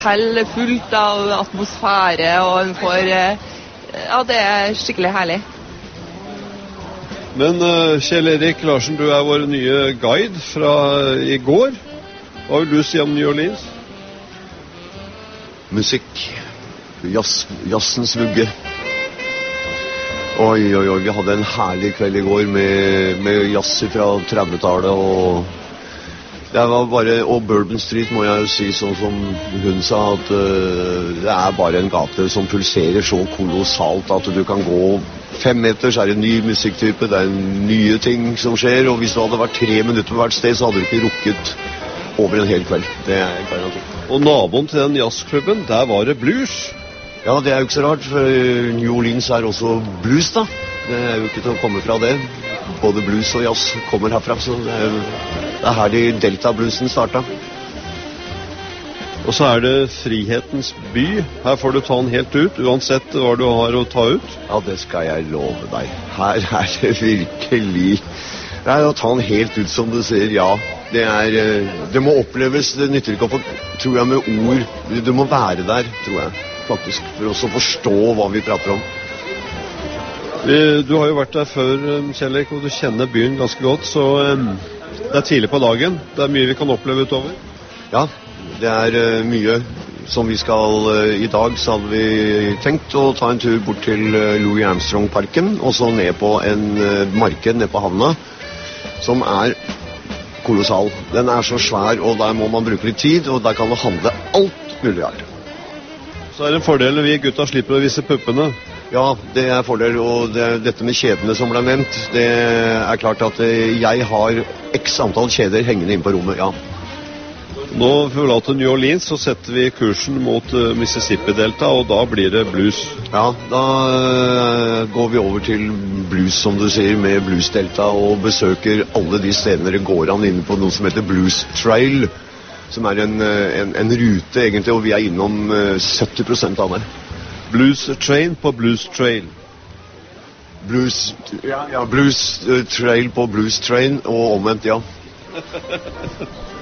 Hotell fullt av atmosfære, og en får, ja, det skikkelig herlig. Men Kjell Erik Larsen, du vår nye guide fra i går. Hva vil du si om New Orleans? Musikk. Jazzens vugge. Oi, vi hadde en herlig kveld i går med jazz fra 30-tallet, og det var bare, og Bourbon Street må jeg jo si, sånn som hun sa, at det bare en gate som pulserer så kolossalt at du kan gå 5 meter, så det en ny musikktype, det nye ting som skjer, og hvis du hadde vært 3 minutter på hvert sted, så hadde du ikke rukket over en hel kveld. Det garanti. Og naboen til den jazzklubben, der var det blues. Ja, det jo ikke så rart, for New Orleans også blues da. Det jo ikke til å komme fra det. Både blues og jazz kommer herfra, så det her de Delta-bluesen startet. Og så det frihetens by. Her får du ta den helt ut, uansett hva du har å ta ut. Ja, det skal jeg love deg. Her det virkelig... Nei, å ta den helt ut som du sier, ja. Det må oppleves, det nytter ikke å få, tror jeg, med ord. Du må være der, tror jeg, faktisk, for også å forstå hva vi prater om. Du har jo vært der før, Kjell Erik, og du kjenner byen ganske godt, så det tidlig på dagen. Det mye vi kan oppleve utover. Ja, det mye som vi skal i dag, så hadde vi tenkt å ta en tur bort til Louis Armstrong-parken, og så ned på en marked ned på havna, som kolossal. Den så svær, og der må man bruke litt tid, og der kan det handle alt mulig rart. Så det en fordel når vi gutta slipper å vise puppene. Ja, det fordel, og dette med kjedene som ble nevnt, det klart at jeg har x antall kjeder hengende inn på rommet, ja. Nå forlater New Orleans, så setter vi kursen mot Mississippi-delta, og da blir det blues. Ja, da går vi over til blues, som du sier, med blues-delta, og besøker alle de stedene det går an inne på noe som heter Blues Trail, som en rute egentlig, og vi innom 70% av det. Blues Train på Blues Trail. Blues Trail på Blues Train, og omvendt, ja.